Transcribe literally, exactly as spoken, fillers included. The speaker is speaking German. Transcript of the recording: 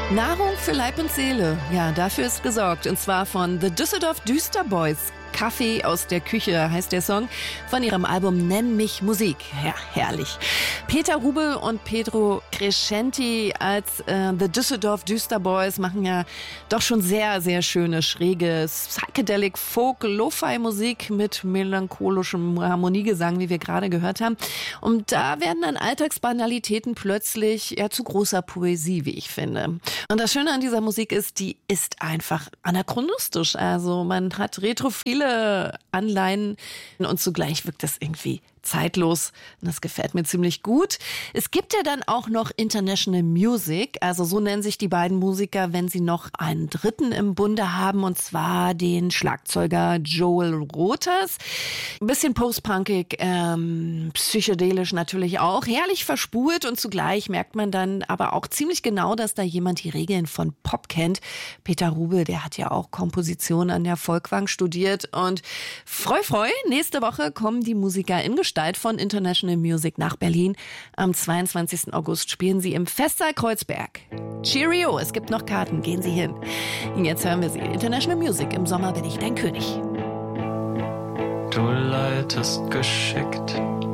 Nahrung für Leib und Seele. Ja, dafür ist gesorgt. Und zwar von The Düsseldorf Düsterboys. Kaffee aus der Küche heißt der Song von ihrem Album Nenn mich Musik. Ja, herrlich. Peter Rubel und Pedro Crescenti als äh, The Düsseldorf Düsterboys machen ja doch schon sehr, sehr schöne, schräge Psychedelic Folk Lo-Fi Musik mit melancholischem Harmoniegesang, wie wir gerade gehört haben. Und da werden dann Alltagsbanalitäten plötzlich ja zu großer Poesie, wie ich finde. Und das Schöne an dieser Musik ist, die ist einfach anachronistisch. Also man hat retrophile Anleihen und zugleich wirkt das irgendwie zeitlos. Und das gefällt mir ziemlich gut. Es gibt ja dann auch noch International Music, also so nennen sich die beiden Musiker, wenn sie noch einen Dritten im Bunde haben, und zwar den Schlagzeuger Joel Rothers. Ein bisschen postpunkig, ähm, psychedelisch natürlich auch, herrlich verspurt, und zugleich merkt man dann aber auch ziemlich genau, dass da jemand die Regeln von Pop kennt. Peter Rubel, der hat ja auch Komposition an der Folkwang studiert, und freu, freu, nächste Woche kommen die Musiker in Gestalt von International Music nach Berlin. Am zweiundzwanzigsten August spielen sie im Festsaal Kreuzberg. Cheerio, es gibt noch Karten, gehen Sie hin. Und jetzt hören wir sie. International Music, im Sommer bin ich dein König. Du leitest geschickt